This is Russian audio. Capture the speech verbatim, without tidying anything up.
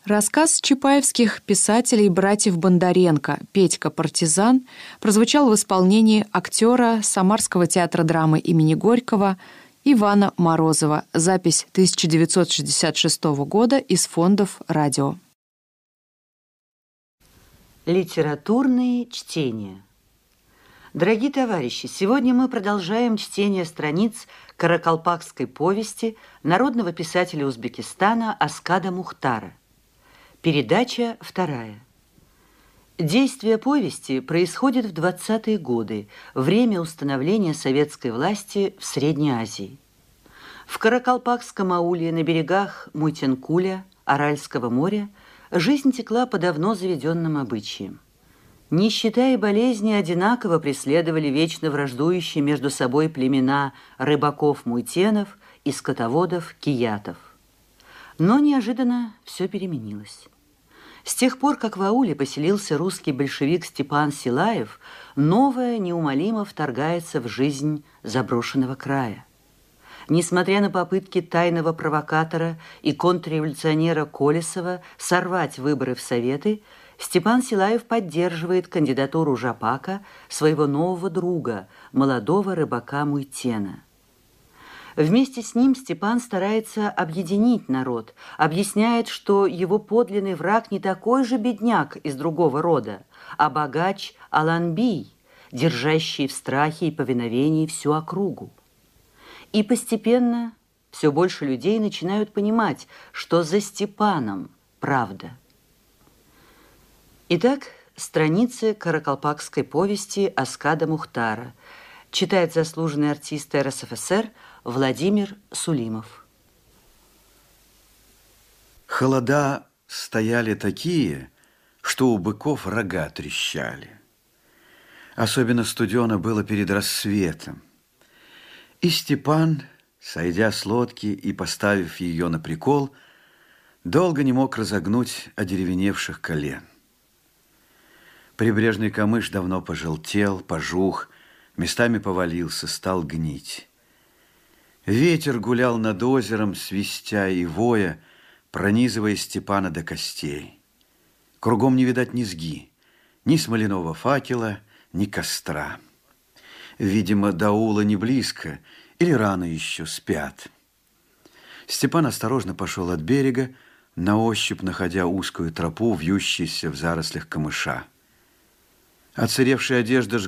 Рассказ чапаевских писателей братьев Бондаренко «Петька партизан» прозвучал в исполнении актера Самарского театра драмы имени Горького Ивана Морозова. Запись тысяча девятьсот шестьдесят шестого года из фондов радио. Литературные чтения. Дорогие товарищи, сегодня мы продолжаем чтение страниц каракалпакской повести народного писателя Узбекистана Аскада Мухтара. Передача вторая. Действие повести происходит в двадцатые годы, время установления советской власти в Средней Азии. В каракалпакском ауле на берегах Муйтенкуля, Аральского моря, жизнь текла по давно заведенным обычаям. Нищета и болезни одинаково преследовали вечно враждующие между собой племена рыбаков-муйтенов и скотоводов-киятов. Но неожиданно все переменилось. С тех пор, как в ауле поселился русский большевик Степан Силаев, новое неумолимо вторгается в жизнь заброшенного края. Несмотря на попытки тайного провокатора и контрреволюционера Колесова сорвать выборы в Советы, Степан Силаев поддерживает кандидатуру Жапака, своего нового друга, молодого рыбака Муйтена. Вместе с ним Степан старается объединить народ, объясняет, что его подлинный враг не такой же бедняк из другого рода, а богач Аланбий, держащий в страхе и повиновении всю округу. И постепенно все больше людей начинают понимать, что за Степаном правда. Итак, страницы каракалпакской повести Аскада Мухтара. Читает заслуженный артист эр эс эф эс эр Владимир Сулимов. Холода стояли такие, что у быков рога трещали. Особенно студено было перед рассветом. И Степан, сойдя с лодки и поставив ее на прикол, долго не мог разогнуть одеревеневших колен. Прибрежный камыш давно пожелтел, пожух, местами повалился, стал гнить. Ветер гулял над озером, свистя и воя, пронизывая Степана до костей. Кругом не видать низги, ни смоляного факела, ни костра. Видимо, до аула не близко, или рано еще спят. Степан осторожно пошел от берега, на ощупь находя узкую тропу, вьющуюся в зарослях камыша. Отсыревшая одежда